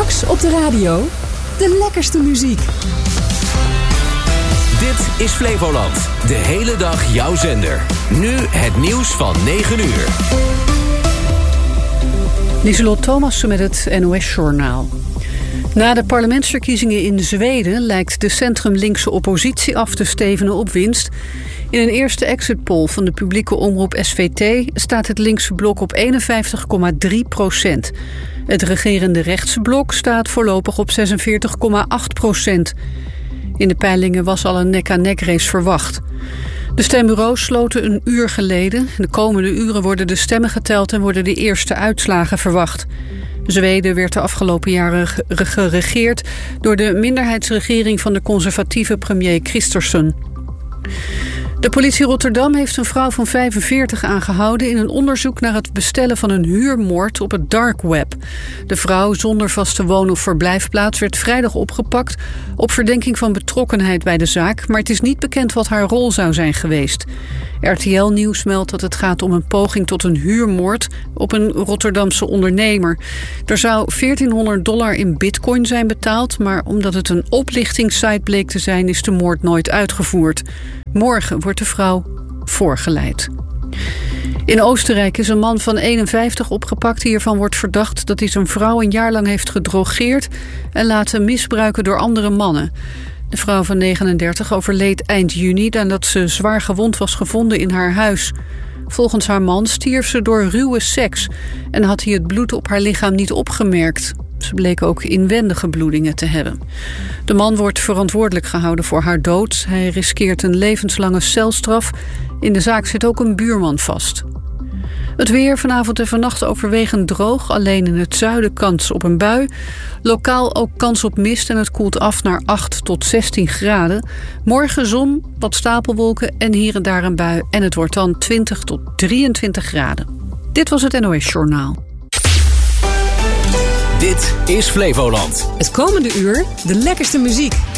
Straks op de radio de lekkerste muziek. Dit is Flevoland. De hele dag jouw zender. Nu het nieuws van 9 uur. Lieselot Thomassen met het NOS-journaal. Na de parlementsverkiezingen in Zweden lijkt de centrum-linkse oppositie af te stevenen op winst. In een eerste exit-poll van de publieke omroep SVT staat het linkse blok op 51,3%. Het regerende rechtse blok staat voorlopig op 46,8%. In de peilingen was al een nek-aan-nek race verwacht. De stembureaus sloten een uur geleden. De komende uren worden de stemmen geteld en worden de eerste uitslagen verwacht. Zweden werd de afgelopen jaren geregeerd door de minderheidsregering van de conservatieve premier Kristersson. De politie Rotterdam heeft een vrouw van 45 aangehouden in een onderzoek naar het bestellen van een huurmoord op het dark web. De vrouw zonder vaste woon- of verblijfplaats werd vrijdag opgepakt op verdenking van betrokkenheid bij de zaak, maar het is niet bekend wat haar rol zou zijn geweest. RTL Nieuws meldt dat het gaat om een poging tot een huurmoord op een Rotterdamse ondernemer. Er zou $1400 in bitcoin zijn betaald, maar omdat het een oplichtingssite bleek te zijn, is de moord nooit uitgevoerd. Morgen wordt de vrouw voorgeleid. In Oostenrijk is een man van 51 opgepakt. Hiervan wordt verdacht dat hij zijn vrouw een jaar lang heeft gedrogeerd en laten misbruiken door andere mannen. De vrouw van 39 overleed eind juni nadat ze zwaar gewond was gevonden in haar huis. Volgens haar man stierf ze door ruwe seks en had hij het bloed op haar lichaam niet opgemerkt. Ze bleek ook inwendige bloedingen te hebben. De man wordt verantwoordelijk gehouden voor haar dood. Hij riskeert een levenslange celstraf. In de zaak zit ook een buurman vast. Het weer vanavond en vannacht overwegend droog. Alleen in het zuiden kans op een bui. Lokaal ook kans op mist en het koelt af naar 8 tot 16 graden. Morgen zon, wat stapelwolken en hier en daar een bui. En het wordt dan 20 tot 23 graden. Dit was het NOS Journaal. Dit is Flevoland. Het komende uur de lekkerste muziek.